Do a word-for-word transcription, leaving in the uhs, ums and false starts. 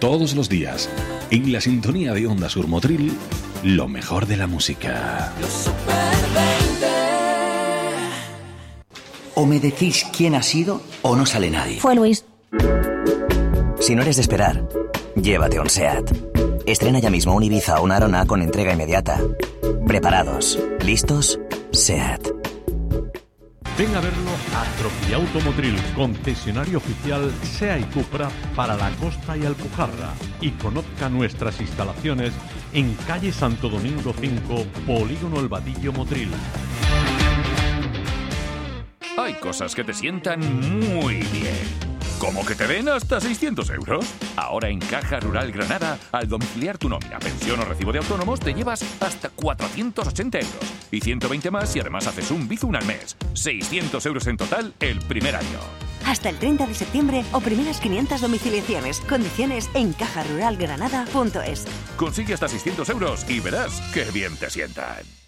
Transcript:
todos los días, en la sintonía de Onda Sur Motril, lo mejor de la música. Los Super veinte. O me decís quién ha sido o no sale nadie. Fue Luis. Si no eres de esperar, llévate un SEAT. Estrena ya mismo un Ibiza o una Arona con entrega inmediata. Preparados, listos, SEAT. Ven a verlo a Troquiauto Motril, concesionario oficial SEA y Cupra para la costa y Alpujarra. Y conozca nuestras instalaciones en calle Santo Domingo cinco, Polígono El Vadillo, Motril. Hay cosas que te sientan muy bien. ¿Cómo que te den hasta seiscientos euros? Ahora en Caja Rural Granada, al domiciliar tu nómina, pensión o recibo de autónomos, te llevas hasta cuatrocientos ochenta euros. Y ciento veinte más y además haces un Bizum al mes. seiscientos euros en total el primer año. Hasta el treinta de septiembre o primeras quinientas domiciliaciones. Condiciones en caja rural granada punto es. Consigue hasta seiscientos euros y verás qué bien te sientan.